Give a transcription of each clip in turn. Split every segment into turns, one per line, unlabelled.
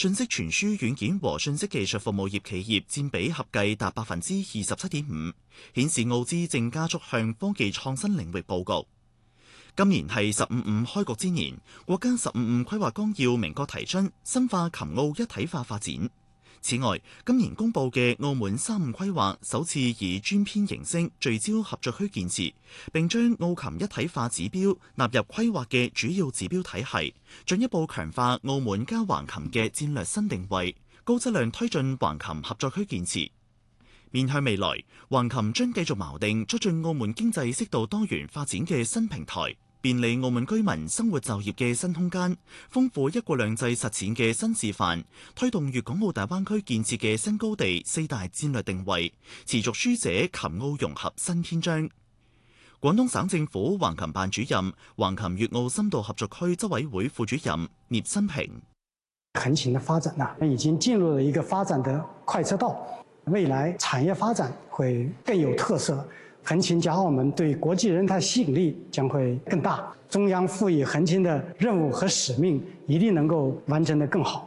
信息傳輸軟件和信息技術服務業企業佔比合計達27.5%，顯示澳資正加速向科技創新領域佈局。今年係15+5開局之年，國家15+5規劃綱要明確提出深化琴澳一體化發展。此外，今年公布嘅澳門3+5規劃首次以專篇形式聚焦合作區建設，並將澳琴一體化指標納入規劃嘅主要指標體系，進一步強化澳門加橫琴嘅戰略新定位，高質量推進橫琴合作區建設。面向未來，橫琴將繼續錨定促進澳門經濟適度多元發展嘅新平台，便利澳門居民生活就業嘅新空間，豐富一國兩制實踐嘅新示範，推動粵港澳大灣區建設嘅新高地4大戰略定位，持續書寫琴澳融合新篇章。廣東省政府橫琴辦主任、橫琴粵澳深度合作區執委會副主任聶新平：
橫琴的發展已經進入了一個發展的快車道，未來產業發展會更有特色。橫琴加澳門對國際人才吸引力將會更大，中央賦予橫琴的任務和使命一定能夠完成得更好。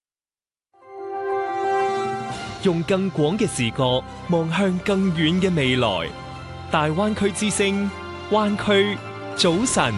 用更廣嘅視角望向更遠嘅未來，大灣區之聲，灣區早晨。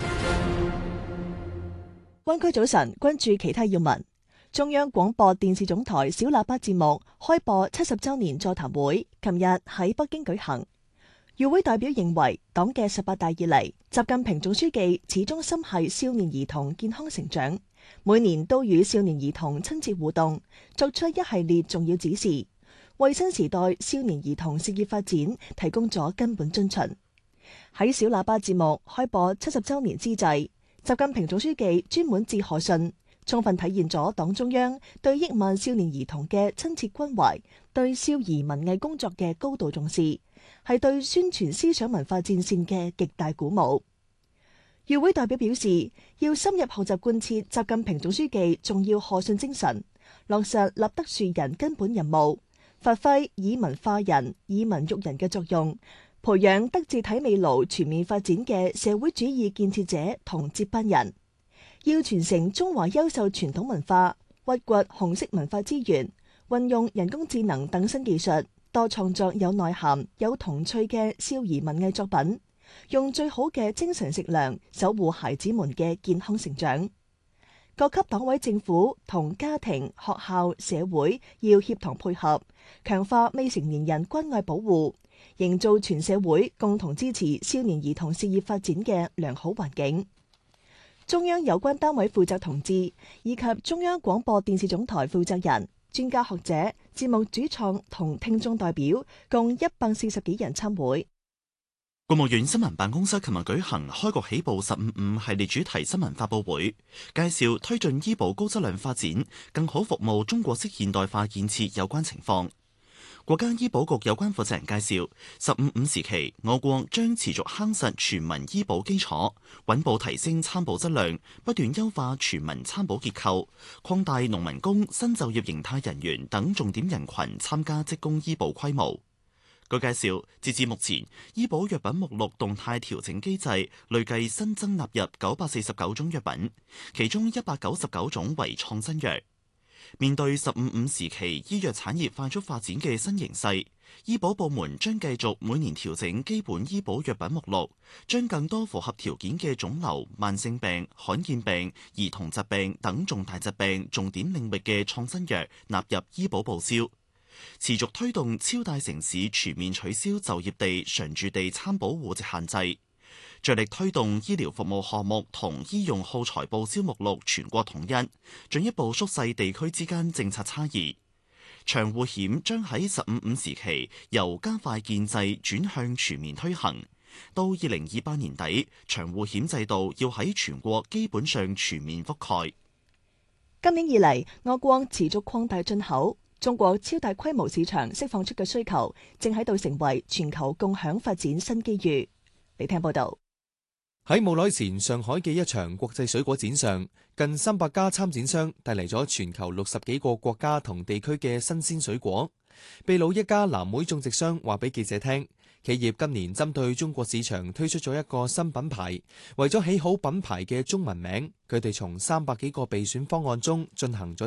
灣區早晨，關注其他要聞。中央廣播電視總台小喇叭節目開播70週年座談會，琴日喺北京舉行。與會代表認為，黨嘅18大以嚟，習近平總書記始終心繫少年兒童健康成長，每年都與少年兒童親切互動，作出一系列重要指示，為新時代少年兒童事業發展提供咗根本遵循。喺小喇叭節目開播70週年之際，習近平總書記專門致賀信，充分體現咗黨中央對億萬少年兒童嘅親切關懷，對少兒文藝工作嘅高度重視，係對宣傳思想文化戰線嘅極大鼓舞。與會代表表示，要深入學習貫徹習近平總書記重要賀信精神，落實立德樹人根本任務，發揮以民化人、以民育人嘅作用，培養德智體美勞全面發展嘅社會主義建設者同接班人。要傳承中華優秀傳統文化，挖掘紅色文化資源，運用人工智能等新技術，多創作有內涵、有童趣嘅少兒文藝作品，用最好嘅精神食糧守護孩子們嘅健康成長。各級黨委政府同家庭、學校、社會要協同配合，強化未成年人關愛保護，營造全社會共同支持少年兒童事業發展嘅良好環境。中央有關單位負責同志以及中央廣播電視總台負責人、專家學者、節目主創同聽眾代表共140幾人參會。
國務院新聞辦公室琴日舉行開局起步15+5系列主題新聞發佈會，介紹推進醫保高質量發展，更好服務中國式現代化建設有關情況。國家醫保局有關負責人介紹，15+5時期，我國將持續夯實全民醫保基礎，穩步提升參保質量，不斷優化全民參保結構，擴大農民工、新就業形態人員等重點人群參加職工醫保規模。據介紹，截至目前，醫保藥品目錄動態調整機制累計新增納入949種藥品，其中199種為創新藥。面對15+5時期醫藥產業快速發展嘅新形勢，醫保部門將繼續每年調整基本醫保藥品目錄，將更多符合條件嘅腫瘤、慢性病、罕見病、兒童疾病等重大疾病重點領域嘅創新藥納入醫保報銷，持續推動超大城市全面取消就業地、常住地參保戶籍限制，着力推動醫療服務項目同醫用耗材報銷目錄全國統一，進一步縮細地區之間政策差異。長戶險將喺15+5時期由加快建制轉向全面推行，到2028年底，長戶險制度要喺全國基本上全面覆蓋。
今年以嚟，我國持續擴大進口，中國超大規模市場釋放出嘅需求，正喺度成為全球共享發展新機遇。嚟聽報道。
喺冇耐前，上海嘅一場國際水果展上，近300家參展商帶嚟咗全球60幾個國家同地區嘅新鮮水果。秘魯一家藍莓種植商話俾記者聽，企業今年針對中國市場推出咗一個新品牌，為咗起好品牌嘅中文名，佢哋從300幾個備選方案中進行咗